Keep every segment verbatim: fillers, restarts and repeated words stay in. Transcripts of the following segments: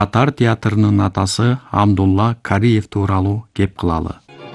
Татар театрынын атасы Абдулла Кариев тууралуу кеп кылалы.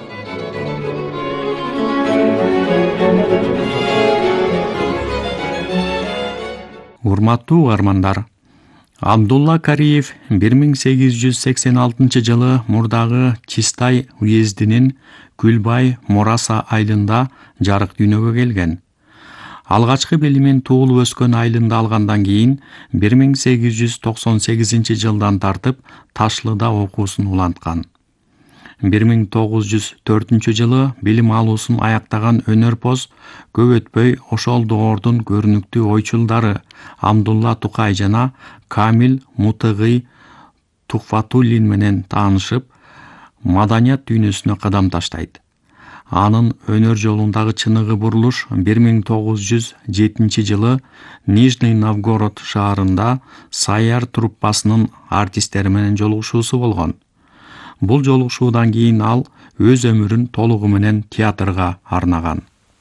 Урматтуу угармандар, Абдулла Кариев бир миң сегиз жүз сексен алтынчы жылы мурдагы Чистай уездинин Күлбай Мораса айылында жарык дүйнөгө келген. Алгачкы билимин туулуп өскөн айылында алгандан кийин бир миң сегиз жүз токсон сегизинчи жылдан тартып Ташлыда окуусун уланткан. бир миң тогуз жүз төртүнчү жылы билим алуусун аяктаган өнөрпоз көп өтпөй ошол доордун көрүнүктүү ойчулдары Абдулла Тукай жана Камил Мутыгый Тухфатуллин менен таанышып, маданият дүйнөсүнө кадам таштайт. Анын өнөр жолундагы чыныгы бурулуш бир миң тогуз жүз жетинчи жылы Нижний Новгород шаарында Саяр труппасынын артисттери менен жолугушуусу болгон. Бул жолугушуудан кийин ал өз өмүрүн толугу менен театрга арнаган.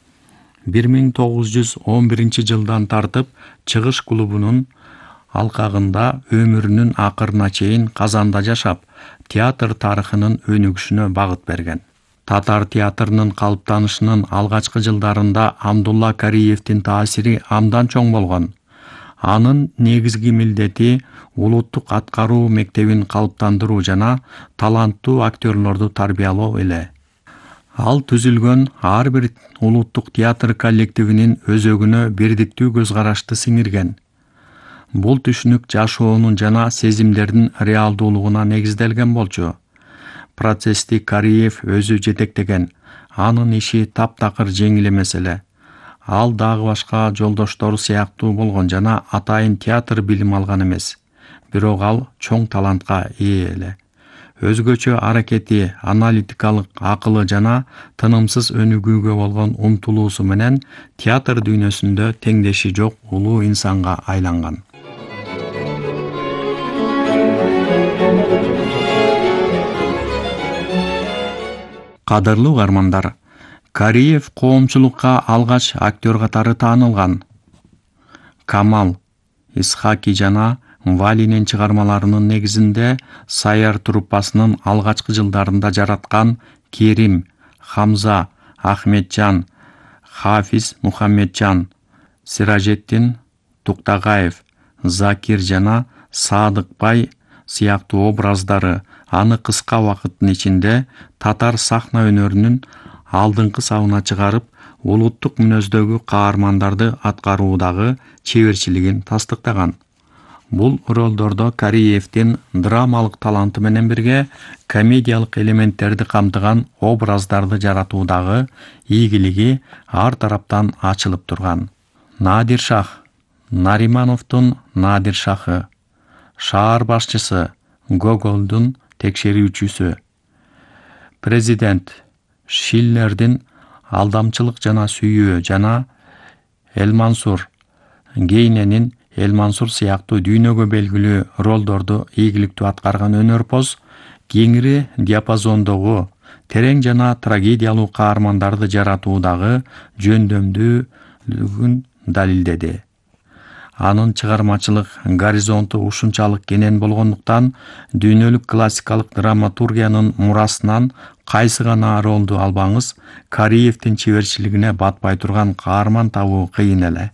бир миң тогуз жүз он биринчи жылдан тартып Чыгыш клубунун алкагында өмүрүнүн акырына чейин Казанда жашап, театр тарыхынын өнүгүшүнө багыт берген. Татар театрынын калыптанышынын алгачкы жылдарында Абдулла Кариевдин таасири абдан чоң болгон. Анын негизги милдети улуттук аткаруу мектебин калыптандыруу жана таланттуу актерлорду тарбиялоо эле. Ал түзүлгөн ар бир улуттук театр коллективинин өзөгүнө бирдиктүү көз карашты сиңирген. Бул түшүнүк жашоонун жана сезимдердин реалдуулугуна негизделген болчу. Процессти Кариев өзү жетектеген, анын иши таптакыр жеңил эмес эле. Ал дагы башка жолдоштору сыяктуу болгон жана атайын театр билим алган эмес. Бирок ал чоң талантка ээ эле. Өзгөчө аракети, аналитикалык акылы жана тынымсыз өнүгүүгө болгон умтулуусу менен театр дүйнөсүндө теңдеши жок улуу инсанга айланган. Кадырлуу угармандар, Кариев коомчулукка алгач актер катары таанылган. Камал, Исхаки жана Валинин чыгармаларынын негизинде Саяр труппасынын алгачкы жылдарында жараткан Керим, Хамза, Ахметжан, Хафиз Мухаммеджан, Сиражеттин Туктагаев, Закир жана Садыкбай сыяктуу образдары аны кыска убакыттын ичинде татар сахна өнөрүнүн алдыңкы сабына чыгарып, улуттук мүнөздөгү каармандарды аткаруудагы чеберчилигин тастыктаган. Бул ролдордо Кариевдин драмалык таланты менен бирге комедиялык элементтерди камтыган образдарды жаратуудагы ийгилиги ар тараптан ачылып турган. Надир Шах, Наримановдун Надир Шахы, шаар башчысы, Гоголдун текшерүүчүсү, президент, Шиллердин алдамчылык жана сүйүү жана Элмансур, Гейненин Элмансур сыяктуу дүйнөгө белгилүү ролдорду ийгиликтүү аткарган өнөрпоз кеңири диапазондогу терең жана трагедиялуу каармандарды жаратуудагы жөндөмдүүлүгүн далилдеди. Анын чыгармачылык горизонту ушунчалык кенен болгондуктан дүйнөлүк классикалык драматургиянын мурасынан кайсы гана ролду албаңыз, Кариевдин чеберчилигине батпай турган каарман табуу кыйын эле.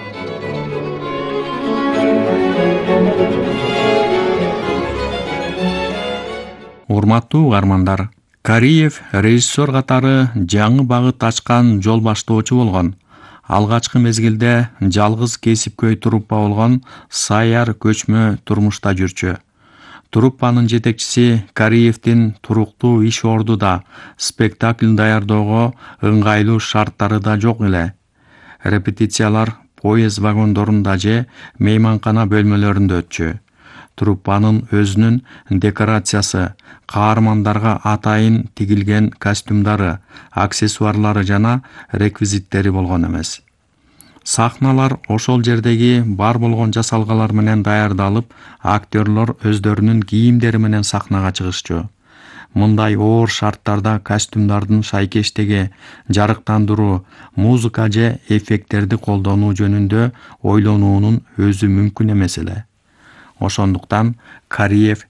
Урматтуу угармандар, Кариев режиссер катары жаңы багыт ачкан жол баштоочу болгон. Алгачкы мезгилде жалгыз кесипкөй труппа болгон Саяр көчмө турмушта жүрчү. Труппанын жетекчиси Кариевдин туруктуу иш орду да, спектакль даярдоого ыңгайлуу шарттары да жок эле. Репетициялар поезд вагондорунда же мейманкана бөлмөлөрүндө өтчү. Труппанын өзүнүн декорациясы, каармандарга атайын тигилген костюмдары, аксессуарлары жана реквизиттери болгон эмес. Сахналар ошол жердеги бар болгон жасалгалар менен даярдалып, актерлор өздөрүнүн кийимдери менен сахнага чыгышчу. Мындай оор шарттарда костюмдардын шайкештиги, жарыктандыруу, музыка же эффекттерди колдонуу жөнүндө ойлонуунун өзү мүмкүн эмес эле. Ошондуктан Кариев